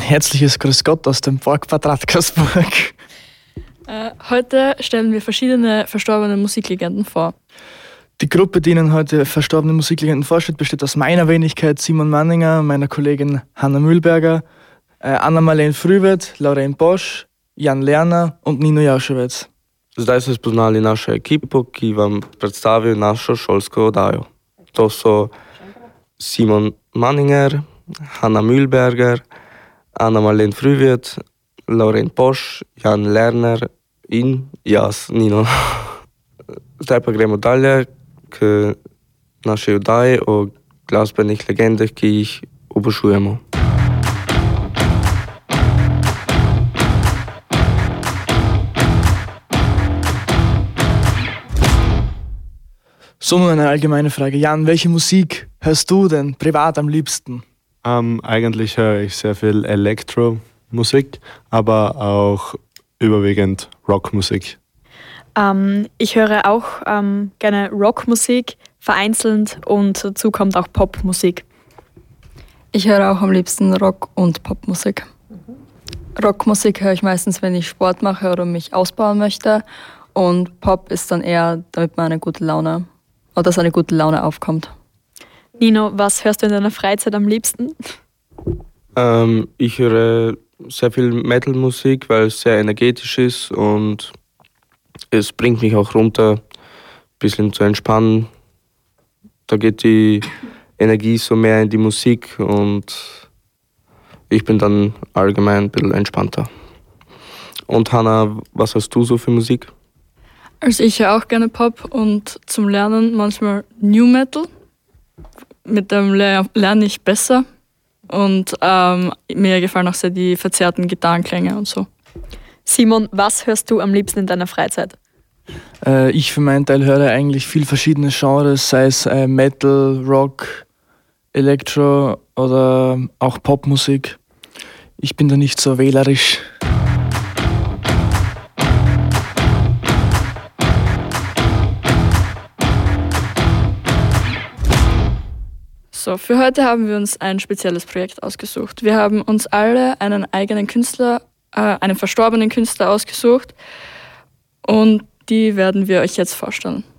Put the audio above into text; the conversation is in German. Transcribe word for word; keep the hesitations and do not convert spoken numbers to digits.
herzliches Grüß Gott aus dem Park Bad Radkersburg. Äh, heute stellen wir verschiedene verstorbene Musiklegenden vor. Die Gruppe, die Ihnen heute verstorbene Musiklegenden vorstellt, besteht aus meiner Wenigkeit Simon Manninger, meiner Kollegin Hanna Mühlberger, äh, Anna-Marlene Frühwet, Lauren Bosch, Jan Lerner und Nino Jaušovec. Zdaj so spoznali našo ekipo, ki vam predstavi našo šolsko oddajo. To so Simon Manninger, Hanna Mühlberger, Anna-Marlene Frühwet, Lauren Bosch, Jan Lerner in jaz, Nino. Zdaj pa gremo dalje k naši oddaji o glasbenih legendah, ki jih obožujemo. So, nun eine allgemeine Frage. Jan, welche Musik hörst du denn privat am liebsten? Ähm, eigentlich höre ich sehr viel Elektromusik, aber auch überwiegend Rockmusik. Ähm, ich höre auch ähm, gerne Rockmusik, vereinzelt, und dazu kommt auch Popmusik. Ich höre auch am liebsten Rock- und Popmusik. Mhm. Rockmusik höre ich meistens, wenn ich Sport mache oder mich ausbauen möchte. Und Pop ist dann eher, damit man eine gute Laune, oder dass eine gute Laune aufkommt. Nino, was hörst du in deiner Freizeit am liebsten? Ähm, ich höre sehr viel Metal-Musik, weil es sehr energetisch ist und es bringt mich auch runter, ein bisschen zu entspannen. Da geht die Energie so mehr in die Musik und ich bin dann allgemein ein bisschen entspannter. Und Hanna, was hast du so für Musik? Also ich höre auch gerne Pop und zum Lernen manchmal New Metal. Mit dem lerne ich besser und ähm, mir gefallen auch sehr die verzerrten Gitarrenklänge und so. Simon, was hörst du am liebsten in deiner Freizeit? Äh, ich für meinen Teil höre eigentlich viel verschiedene Genres, sei es äh, Metal, Rock, Elektro oder auch Popmusik. Ich bin da nicht so wählerisch. So, für heute haben wir uns ein spezielles Projekt ausgesucht. Wir haben uns alle einen eigenen Künstler, äh, einen verstorbenen Künstler ausgesucht und die werden wir euch jetzt vorstellen.